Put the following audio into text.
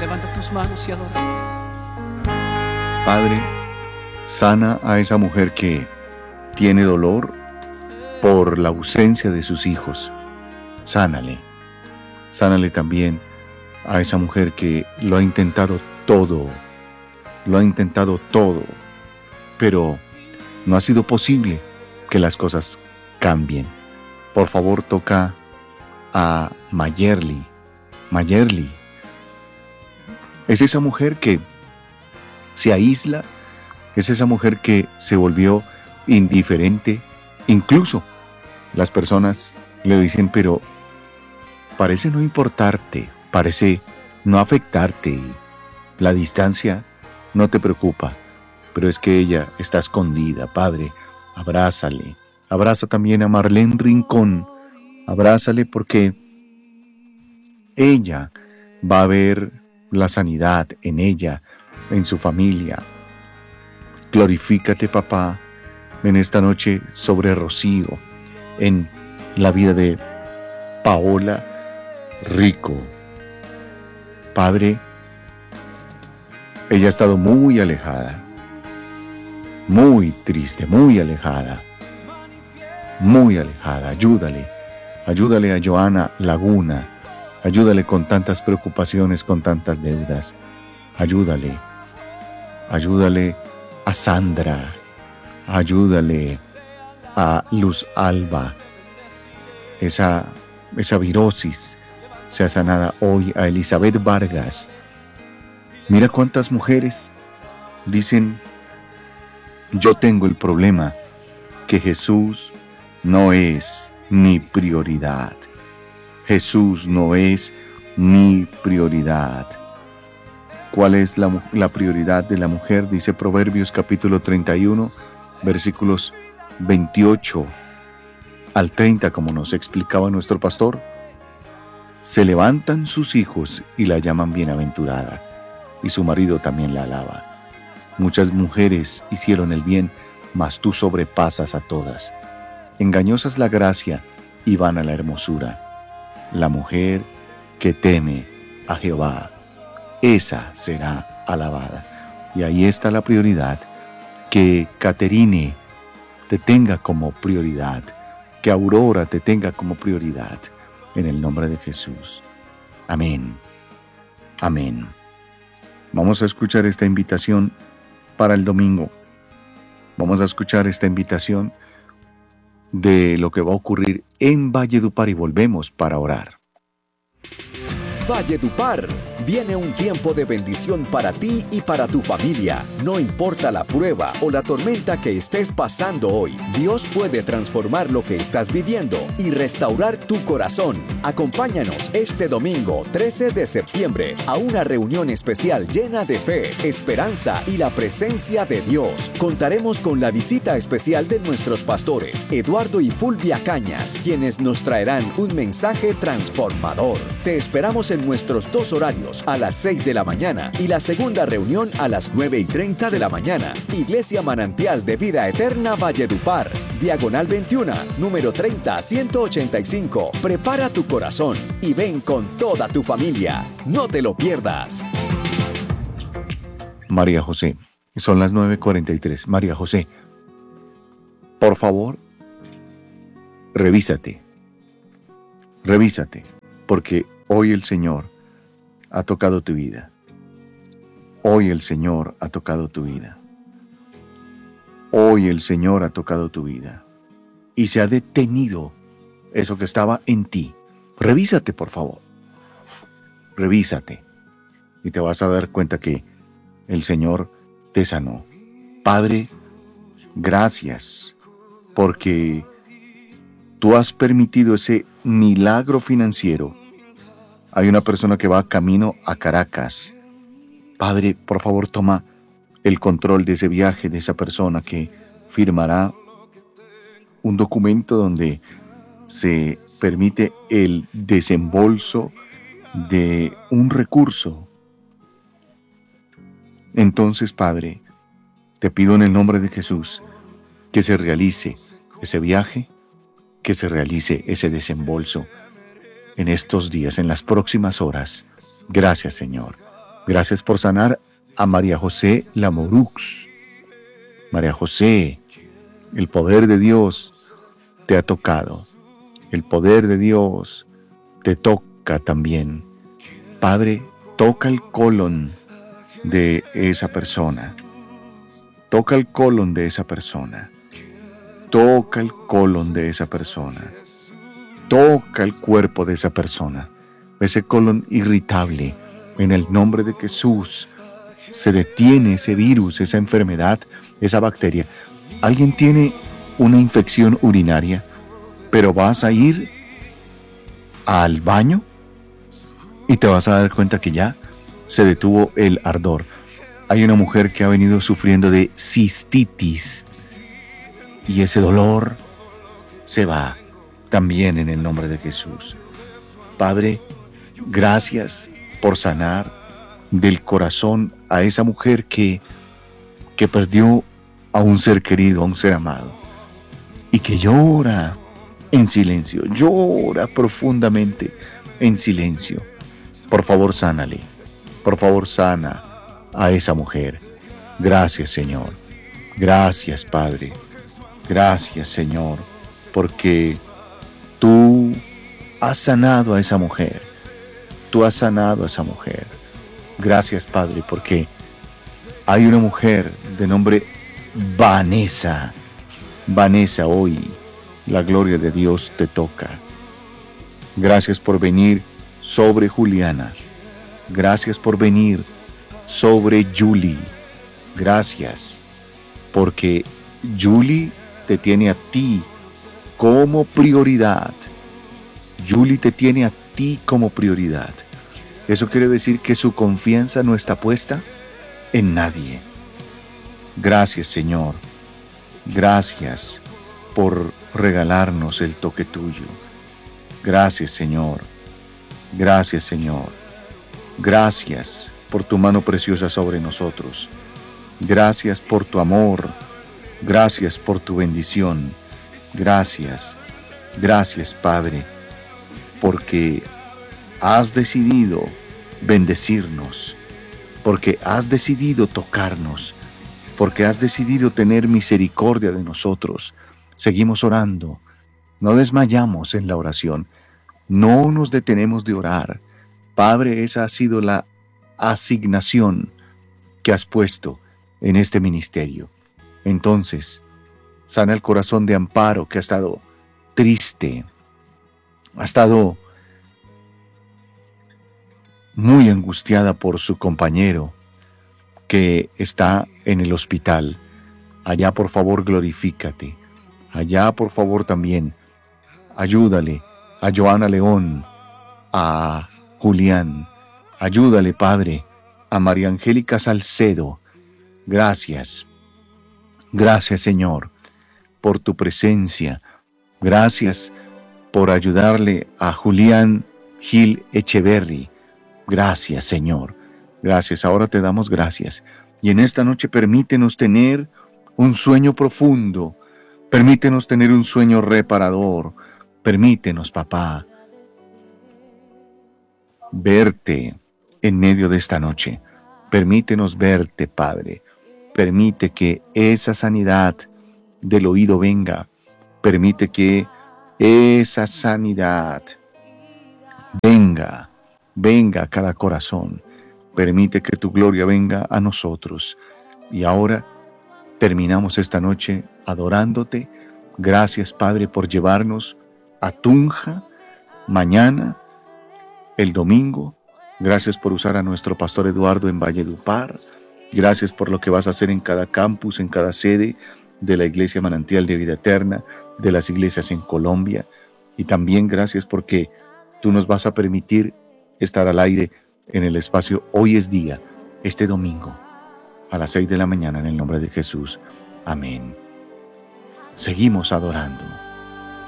Levanta tus manos y adora. Padre, sana a esa mujer que tiene dolor por la ausencia de sus hijos. Sánale. Sánale también a esa mujer que lo ha intentado todo, pero no ha sido posible que las cosas cambien. Por favor, toca a Mayerly. Mayerly es esa mujer que se aísla, es esa mujer que se volvió indiferente. Incluso las personas le dicen, pero parece no importarte, parece no afectarte, la distancia no te preocupa, pero es que ella está escondida. Padre, abrázale. Abraza también a Marlene Rincón, abrázale porque ella va a ver la sanidad en ella, en su familia. Glorifícate, papá, en esta noche sobre Rocío, en la vida de Paola Rico. Padre, ella ha estado muy alejada, muy triste, muy alejada. Ayúdale a Joana Laguna, ayúdale con tantas preocupaciones, con tantas deudas. Ayúdale a Sandra, ayúdale a Luz Alba, esa virosis sea sanada hoy, a Elizabeth Vargas. Mira cuántas mujeres dicen, yo tengo el problema, que Jesús no es mi prioridad. Jesús no es mi prioridad. ¿Cuál es la prioridad de la mujer? Dice Proverbios capítulo 31, versículos 28 al 30, como nos explicaba nuestro pastor. Se levantan sus hijos y la llaman bienaventurada, y su marido también la alaba. Muchas mujeres hicieron el bien, mas tú sobrepasas a todas. Engañosa es la gracia y vana la hermosura. La mujer que teme a Jehová, esa será alabada. Y ahí está la prioridad. Que Caterine te tenga como prioridad. Que Aurora te tenga como prioridad. En el nombre de Jesús. Amén. Amén. Vamos a escuchar esta invitación para el domingo. Vamos a escuchar esta invitación de lo que va a ocurrir en Valledupar y volvemos para orar. Valledupar, viene un tiempo de bendición para ti y para tu familia. No importa la prueba o la tormenta que estés pasando hoy, Dios puede transformar lo que estás viviendo y restaurar tu corazón. Acompáñanos este domingo 13 de septiembre a una reunión especial llena de fe, esperanza y la presencia de Dios. Contaremos con la visita especial de nuestros pastores, Eduardo y Fulvia Cañas, quienes nos traerán un mensaje transformador. Te esperamos en nuestros dos horarios, a las 6 de la mañana y la segunda reunión a las 9:30 de la mañana. Iglesia Manantial de Vida Eterna Valledupar, Diagonal 21, número 30-185. Prepara tu corazón y ven con toda tu familia. No te lo pierdas. María José, son las 9:43. María José, por favor, revísate, porque hoy el Señor ha tocado tu vida. Hoy el Señor ha tocado tu vida. Hoy el Señor ha tocado tu vida. Y se ha detenido eso que estaba en ti. Revísate, por favor. Revísate. Y te vas a dar cuenta que el Señor te sanó. Padre, gracias, porque tú has permitido ese milagro financiero. Hay una persona que va camino a Caracas. Padre, por favor, toma el control de ese viaje, de esa persona que firmará un documento donde se permite el desembolso de un recurso. Entonces, Padre, te pido en el nombre de Jesús que se realice ese viaje, que se realice ese desembolso en estos días, en las próximas horas. Gracias, Señor. Gracias por sanar a María José Lamorux. María José, el poder de Dios te ha tocado. El poder de Dios te toca también. Padre, toca el colon de esa persona. Toca el colon de esa persona. Toca el colon de esa persona. Toca el cuerpo de esa persona. Ese colon irritable. En el nombre de Jesús se detiene ese virus, esa enfermedad, esa bacteria. Alguien tiene una infección urinaria, pero vas a ir al baño y te vas a dar cuenta que ya se detuvo el ardor. Hay una mujer que ha venido sufriendo de cistitis y ese dolor se va también en el nombre de Jesús. Padre, gracias por sanar del corazón a esa mujer que perdió a un ser querido, a un ser amado, y que llora en silencio, llora profundamente en silencio. Por favor, sánale. Por favor, sana a esa mujer. Gracias, Señor. Gracias, Padre. Gracias, Señor, porque tú has sanado a esa mujer. Tú has sanado a esa mujer. Gracias, Padre, porque hay una mujer de nombre Vanessa. Vanessa, hoy la gloria de Dios te toca. Gracias por venir sobre Juliana. Gracias por venir sobre Julie. Gracias, porque Julie te tiene a ti como prioridad. Julie te tiene a ti como prioridad. Eso quiere decir que su confianza no está puesta en nadie. Gracias, Señor. Gracias por regalarnos el toque tuyo. Gracias, Señor. Gracias, Señor. Gracias por tu mano preciosa sobre nosotros. Gracias por tu amor. Gracias por tu bendición. Gracias. Gracias, Padre, porque has decidido bendecirnos, porque has decidido tocarnos, porque has decidido tener misericordia de nosotros. Seguimos orando. No desmayamos en la oración. No nos detenemos de orar. Padre, esa ha sido la asignación que has puesto en este ministerio. Entonces, sana el corazón de Amparo, que ha estado triste, ha estado muy angustiada por su compañero que está en el hospital. Allá, por favor, glorifícate. Allá, por favor, también ayúdale a Joana León, a Julián. Ayúdale, Padre, a María Angélica Salcedo. Gracias. Gracias, Señor, por tu presencia. Gracias por ayudarle a Julián Gil Echeverry. Gracias, Señor. Gracias. Ahora te damos gracias. Y en esta noche permítenos tener un sueño profundo. Permítenos tener un sueño reparador. Permítenos, papá, verte en medio de esta noche. Permítenos verte, Padre. Permite que esa sanidad del oído venga. Permite que esa sanidad venga a cada corazón. Permite que tu gloria venga a nosotros. Y ahora terminamos esta noche adorándote. Gracias, Padre, por llevarnos a Tunja mañana, el domingo. Gracias por usar a nuestro pastor Eduardo en Valledupar. Gracias por lo que vas a hacer en cada campus, en cada sede de la Iglesia Manantial de Vida Eterna, de las iglesias en Colombia. Y también gracias porque tú nos vas a permitir estar al aire en el espacio Hoy es Día, este domingo, a las 6 de la mañana, en el nombre de Jesús. Amén. Seguimos adorando.